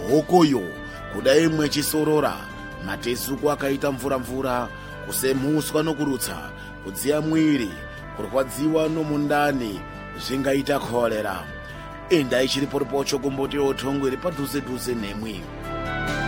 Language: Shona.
hokoyo kudai mwechisorora, matezuko akaita mvura-mvura, kusemuswa nokurutsa, kudziya mwiri, kurwadziwa nomundani, zvingaita korera. Endai chiripo-ripocho kumboti yotongwe iri padhuze-dhuze nemwi.